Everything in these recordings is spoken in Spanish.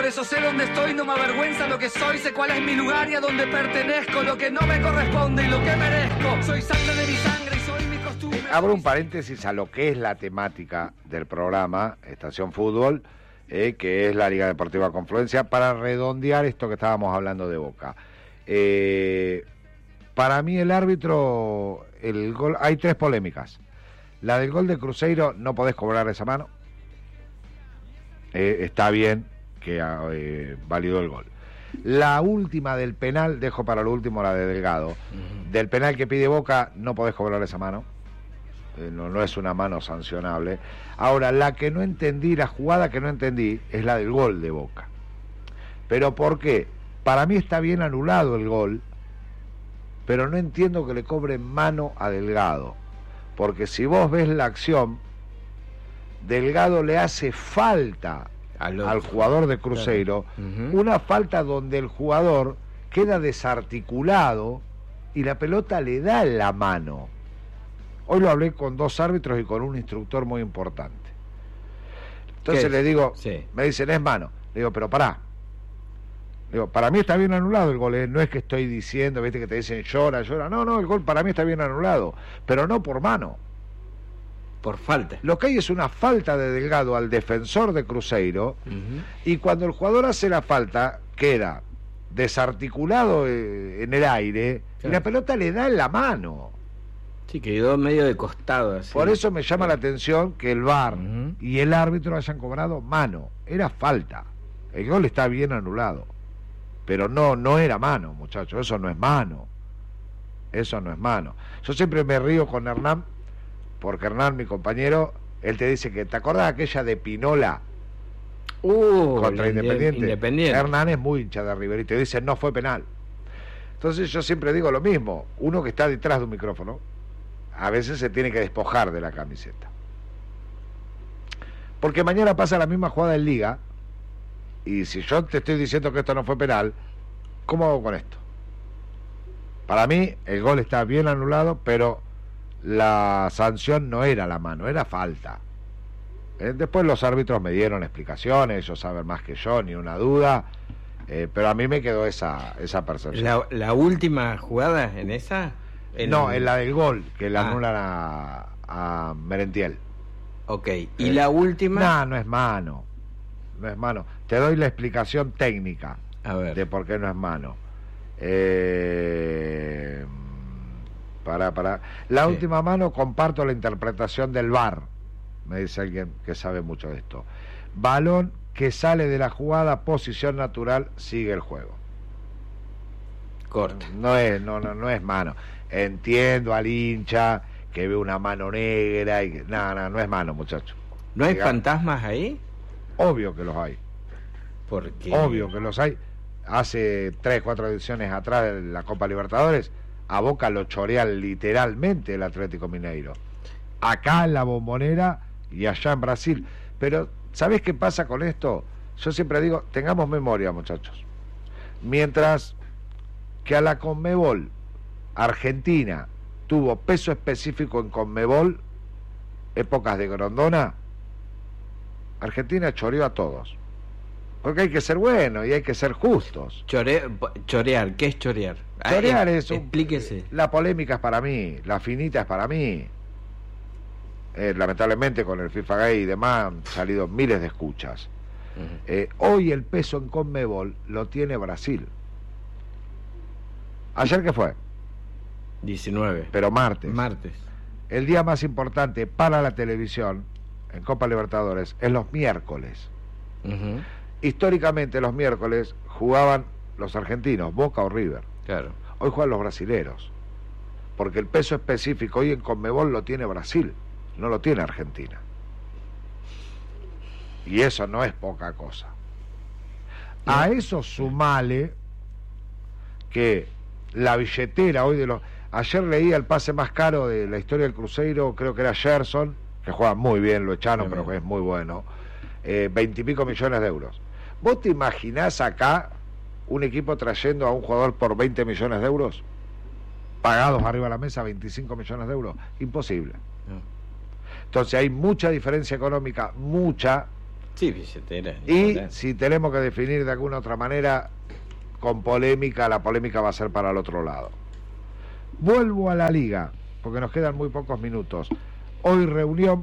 eso sé dónde estoy, no me avergüenza lo que soy, sé cuál es mi lugar y a dónde pertenezco, lo que no me corresponde y lo que merezco. Soy sangre de mi sangre y soy mi costumbre. Abro un paréntesis a lo que es la temática del programa Estación Fútbol, que es la Liga Deportiva Confluencia, para redondear esto que estábamos hablando de Boca. Para mí el árbitro, el gol, hay tres polémicas. La del gol de Cruzeiro, no podés cobrar esa mano. Está bien que validó el gol. La última del penal, dejo para lo último la de Delgado. Del penal que pide Boca, no podés cobrar esa mano. No es una mano sancionable. Ahora, la que no entendí, la jugada que no entendí, es la del gol de Boca. ¿Pero por qué? Para mí está bien anulado el gol, pero no entiendo que le cobren mano a Delgado. Porque si vos ves la acción, Delgado le hace falta al jugador de Cruzeiro, una falta donde el jugador queda desarticulado y la pelota le da la mano. Hoy lo hablé con dos árbitros y con un instructor muy importante. Entonces le digo, me dicen, es mano. Le digo, pero pará. Le digo, para mí está bien anulado el gol, no es que estoy diciendo, viste que te dicen llora. No, el gol para mí está bien anulado, pero no por mano. Por falta. Lo que hay es una falta de Delgado al defensor de Cruzeiro, y cuando el jugador hace la falta, queda desarticulado en el aire, y la pelota le da en la mano. Sí, quedó medio de costado. Así. Por eso me llama la atención que el VAR y el árbitro hayan cobrado mano. Era falta. El gol está bien anulado. Pero no era mano, muchachos. Eso no es mano. Eso no es mano. Yo siempre me río con Hernán, porque Hernán, mi compañero, él te dice que, ¿te acordás aquella de Pinola contra Independiente? Hernán es muy hincha de River y te dice, no fue penal. Entonces yo siempre digo lo mismo. Uno que está detrás de un micrófono, a veces se tiene que despojar de la camiseta. Porque mañana pasa la misma jugada en Liga, y si yo te estoy diciendo que esto no fue penal, ¿cómo hago con esto? Para mí, el gol está bien anulado, pero la sanción no era la mano, era falta. Después los árbitros me dieron explicaciones, ellos saben más que yo, ni una duda, pero a mí me quedó esa percepción. ¿La última jugada en esa? No, en la del gol, que la anulan a Merentiel. Ok, ¿y la última? No es mano. No es mano. Te doy la explicación técnica de por qué no es mano. La última mano, comparto la interpretación del VAR, me dice alguien que sabe mucho de esto. Balón que sale de la jugada, posición natural, sigue el juego. Corta. No es mano. Entiendo al hincha que ve una mano negra y que... No es mano, muchacho. ¿No hay fantasmas ahí? Obvio que los hay. ¿Por qué? Obvio que los hay. Hace 3-4 ediciones atrás de la Copa Libertadores, a Boca lo chorea literalmente el Atlético Mineiro. Acá en la Bombonera y allá en Brasil. Pero, ¿sabés qué pasa con esto? Yo siempre digo, tengamos memoria, muchachos. Mientras que a la Conmebol, Argentina tuvo peso específico en Conmebol, épocas de Grondona, Argentina choreó a todos. Porque hay que ser bueno y hay que ser justos. Chorear, ¿qué es chorear? Chorear es explíquese. La polémica es para mí, la finita es para mí. Lamentablemente con el FIFA Gay y demás han salido miles de escuchas. Hoy el peso en Conmebol lo tiene Brasil. ¿Ayer qué fue? 19. Pero martes. Martes. El día más importante para la televisión en Copa Libertadores es los miércoles. Históricamente los miércoles jugaban los argentinos, Boca o River. Claro. Hoy juegan los brasileros, porque el peso específico hoy en Conmebol lo tiene Brasil, no lo tiene Argentina. Y eso no es poca cosa. A eso sumale que la billetera hoy de los... Ayer leía el pase más caro de la historia del Cruzeiro, creo que era Gerson, que juega muy bien, lo echaron, pero que es muy bueno, 20 y pico millones de euros. ¿Vos te imaginás acá un equipo trayendo a un jugador por 20 millones de euros? Pagados arriba de la mesa, 25 millones de euros. Imposible. Entonces hay mucha diferencia económica, mucha, Sí, billetera. Y si tenemos que definir de alguna otra manera, con polémica, la polémica va a ser para el otro lado. Vuelvo a la liga, porque nos quedan muy pocos minutos. Hoy reunión,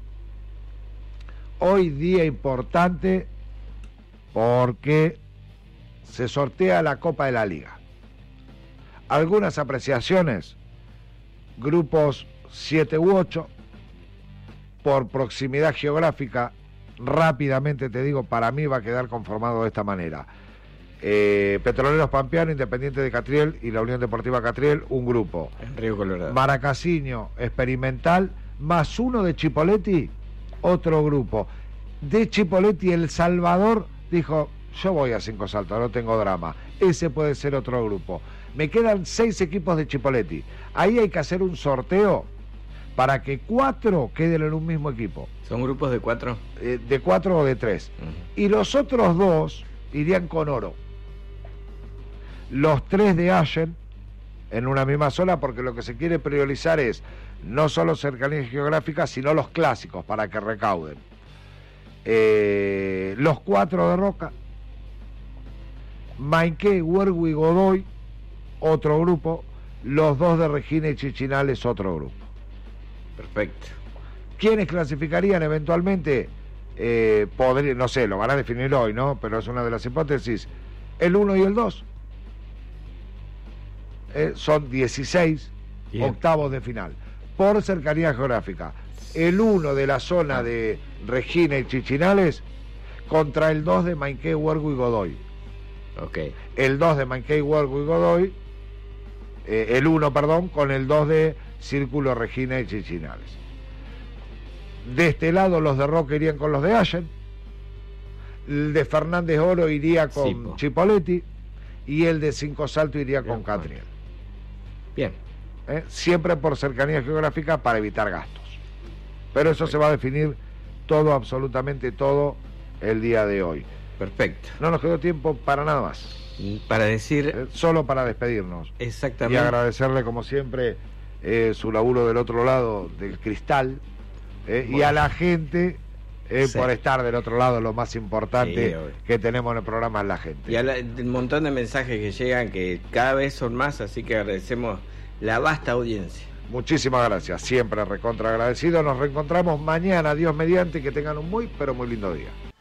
hoy día importante, porque se sortea la Copa de la Liga. Algunas apreciaciones, grupos 7 u 8, por proximidad geográfica, rápidamente te digo, para mí va a quedar conformado de esta manera. Petroleros Pampeano, Independiente de Catriel y la Unión Deportiva Catriel, un grupo. En Río Colorado. Maracasiño, Experimental, más uno de Chipoleti, otro grupo. De Chipoleti, El Salvador dijo, yo voy a Cinco Saltos, no tengo drama. Ese puede ser otro grupo. Me quedan 6 equipos de Chipoleti. Ahí hay que hacer un sorteo para que 4 queden en un mismo equipo. ¿Son grupos de 4? De 4 o de 3. Y los otros 2 irían con oro. Los 3 de Allen en una misma zona, porque lo que se quiere priorizar es no solo cercanía geográfica, sino los clásicos para que recauden. Los 4 de Roca, Mainqué, Huergo y Godoy, otro grupo. Los 2 de Regina y Chichinales, otro grupo. Perfecto. ¿Quiénes clasificarían eventualmente? No sé, lo van a definir hoy, ¿no? Pero es una de las hipótesis. El 1 y el 2. Son 16 Bien. octavos de final. Por cercanía geográfica. El 1 de la zona de Regina y Chichinales contra el 2 de Mainqué, Huergo y Godoy. Ok. El 2 de Mainqué, Huergo y Godoy. El 1, perdón, con el 2 de Círculo, Regina y Chichinales. De este lado los de Roca irían con los de Allen, el de Fernández Oro iría con Cipo. Chipoleti y el de Cinco Saltos iría con Catriel. Bien. Siempre por cercanía geográfica para evitar gastos. Pero eso se va a definir todo, absolutamente todo, el día de hoy. Perfecto. No nos quedó tiempo para nada más. Para decir Solo para despedirnos. Y exactamente. agradecerle como siempre su laburo del otro lado del cristal, y a la gente Sí. por estar del otro lado. Lo más importante Sí, obvio. que tenemos en el programa es la gente. Y el montón de mensajes que llegan, que cada vez son más, así que agradecemos la vasta audiencia. Muchísimas gracias, siempre recontra agradecido. Nos reencontramos mañana, Dios mediante, que tengan un muy, pero muy lindo día.